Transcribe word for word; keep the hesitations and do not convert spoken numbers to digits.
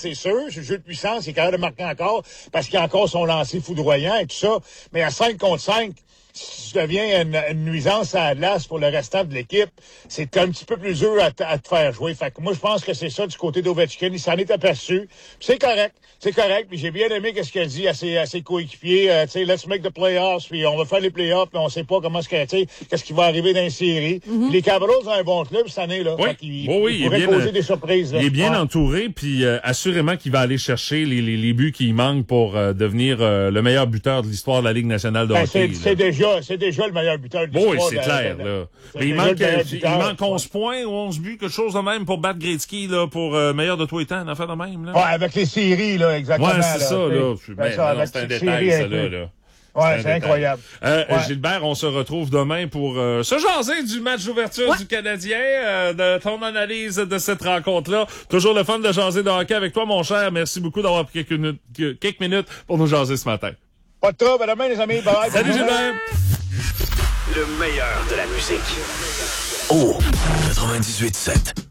c'est sûr. C'est le jeu de puissance, il est capable de marquer encore parce qu'il a encore son lancer foudroyant et tout ça. Mais à cinq contre cinq, si tu deviens une, une nuisance à la glace pour le restant de l'équipe, c'est un petit peu plus dur à, t- à te faire jouer. Fait que moi, je pense que c'est ça du côté d'Ovechkin. Il s'en est aperçu. Puis c'est correct. C'est correct. Puis j'ai bien aimé ce qu'il a dit à ses, à ses coéquipiers. Euh, tu sais, let's make the playoffs. Puis on va faire les playoffs. Puis on sait pas comment ce que, tu sais, qu'est-ce qui va arriver dans les séries. Mm-hmm. Les Capitals ont un bon club cette année, là. Oui, fait qu'il, oui, oui, il pourrait il est bien, causer des surprises. Là. Il est bien ouais. entouré. Puis euh, assurément qu'il va aller chercher les, les, les buts qui manquent pour euh, devenir euh, le meilleur buteur de l'histoire de la Ligue nationale de ben, hockey. C'est, c'est déjà, c'est déjà le meilleur buteur de l'histoire. Oui, c'est de, clair, de, de, là. c'est Mais il manque, euh, il buteur, manque onze ouais. points ou onze buts, quelque chose de même pour battre Gretzky, là, pour euh, meilleur de tous les temps, une affaire de même, là. Ouais, avec les séries, là, exactement. Ouais, c'est là, ça, là. Ben, Ben, ça, non, avec c'est un les détail, séries ça, avec là, les- là. Ouais, c'est incroyable. Euh, ouais. Gilbert, on se retrouve demain pour euh, se jaser du match d'ouverture ouais. du Canadien, euh, de ton analyse de cette rencontre-là. Toujours le fun de jaser de hockey avec toi, mon cher. Merci beaucoup d'avoir pris quelques minutes, quelques minutes pour nous jaser ce matin. Pas de trouble. À demain, les amis. Bye. Salut, Gilbert! Le meilleur de la musique. Oh, quatre-vingt-dix-huit sept.